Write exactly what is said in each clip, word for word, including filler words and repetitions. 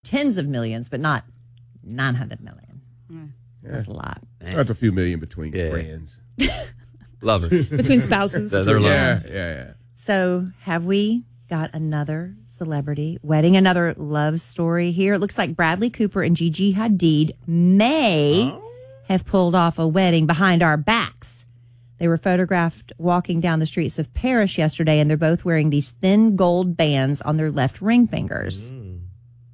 tens of millions, but not nine hundred million. Mm. Yeah. That's a lot. That's a few million between yeah. friends. Lovers. Between spouses. They're, they're yeah, yeah, yeah. So have we got another celebrity wedding, another love story here? It looks like Bradley Cooper and Gigi Hadid may oh. have pulled off a wedding behind our backs. They were photographed walking down the streets of Paris yesterday, and they're both wearing these thin gold bands on their left ring fingers. Mm.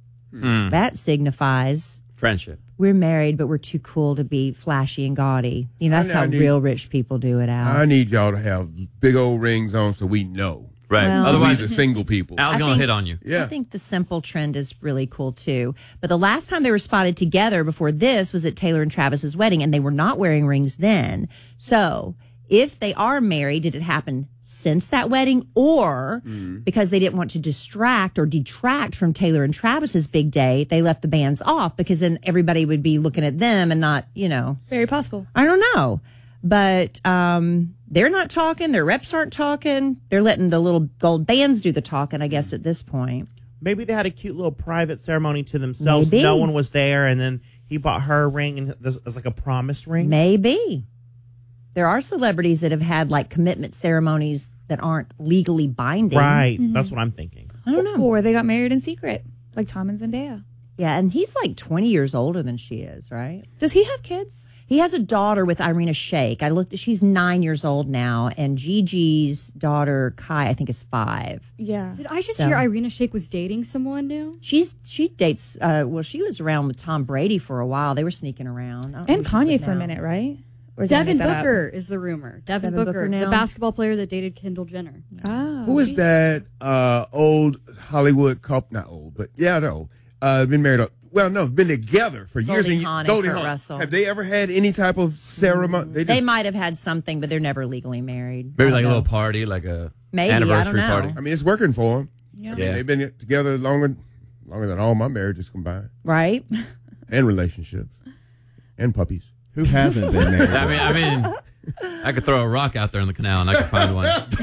Mm. That signifies friendship. We're married, but we're too cool to be flashy and gaudy. You know, that's I, how I need, real rich people do it, Al. I need y'all to have big old rings on so we know. Right. Well, otherwise, the single people. Al's going to hit on you. Yeah. I think the simple trend is really cool, too. But the last time they were spotted together before this was at Taylor and Travis's wedding, and they were not wearing rings then. So if they are married, did it happen since that wedding, or mm. because they didn't want to distract or detract from Taylor and Travis's big day, they left the bands off because then everybody would be looking at them and not, you know. Very possible. I don't know. But um, they're not talking. Their reps aren't talking. They're letting the little gold bands do the talking, I guess, at this point. Maybe they had a cute little private ceremony to themselves. Maybe. No one was there, and then he bought her a ring, and this is like a promise ring. Maybe. There are celebrities that have had like commitment ceremonies that aren't legally binding. Right. Mm-hmm. That's what I'm thinking. I don't know. Or they got married in secret, like Tom and Zendaya. Yeah, and he's like twenty years older than she is, right? Does he have kids? He has a daughter with Irina Shayk. I looked, she's nine years old now, and Gigi's daughter, Kai, I think is five. Yeah. Did I just so, hear Irina Shayk was dating someone new? She's She dates, uh, well, she was around with Tom Brady for a while. They were sneaking around. And Kanye for now. a minute, right? Devin Booker is the rumor. Devin, Devin Booker, Booker the basketball player that dated Kendall Jenner. Oh. Who is that uh, old Hollywood couple? Not old, but yeah, they're old. Uh, been married, up, well, no, been together for years. Goldie and Hawn and Goldie Kurt Hawn. Russell. Have they ever had any type of ceremony? They, just, they might have had something, but they're never legally married. Maybe like know. a little party, like a Maybe, anniversary I don't know. party. I mean, it's working for them. Yeah. I mean, yeah. they've been together longer, longer than all my marriages combined. Right. And relationships. And puppies. Who hasn't been married? I mean, I mean, I could throw a rock out there in the canal and I could find one.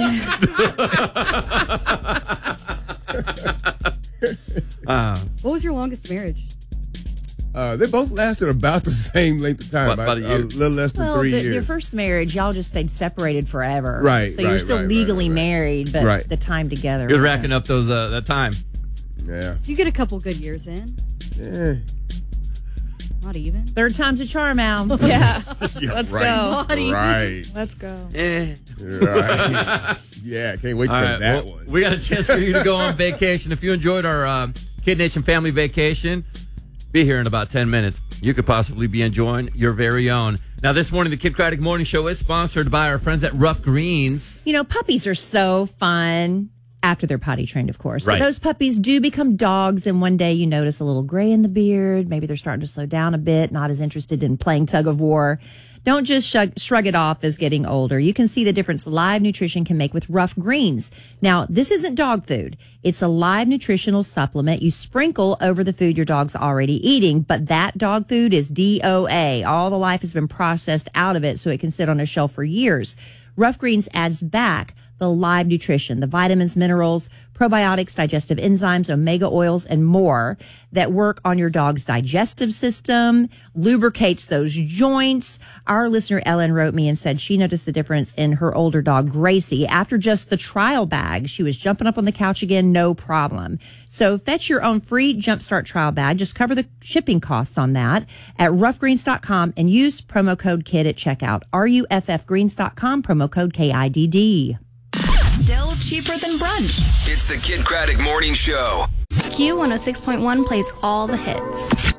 uh, what was your longest marriage? Uh, they both lasted about the same length of time. What, about a year? A little less than well, three the, years. Your first marriage, y'all just stayed separated forever. Right, So you're right, still right, legally right, right. married, but Right. the time together. You're racking up those uh, that time. Yeah. So you get a couple good years in. Yeah. Not even. Third time's a charm, Al. Yeah. Yeah, Let's right, go. Not even. Right. Let's go. Eh. Right. Yeah, can't wait to All get right, that well, one. we got a chance for you to go on vacation. If you enjoyed our uh, Kid Nation family vacation, be here in about ten minutes. You could possibly be enjoying your very own. Now, this morning, the Kid Craddock Morning Show is sponsored by our friends at Rough Greens. You know, puppies are so fun after they're potty trained, of course. Right. But those puppies do become dogs, and one day you notice a little gray in the beard. Maybe they're starting to slow down a bit, not as interested in playing tug of war. Don't just shrug, shrug it off as getting older. You can see the difference Live Nutrition can make with Rough Greens. Now, this isn't dog food. It's a live nutritional supplement you sprinkle over the food your dog's already eating, but that dog food is D O A. All the life has been processed out of it so it can sit on a shelf for years. Rough Greens adds back the live nutrition, the vitamins, minerals, probiotics, digestive enzymes, omega oils, and more that work on your dog's digestive system, lubricates those joints. Our listener Ellen wrote me and said she noticed the difference in her older dog, Gracie. After just the trial bag, she was jumping up on the couch again, no problem. So fetch your own free Jumpstart trial bag. Just cover the shipping costs on that at rough greens dot com and use promo code KID at checkout. R U F F greens dot com, promo code K I D D. Still cheaper than brunch. It's the Kid Craddock Morning Show. Q one oh six point one plays all the hits.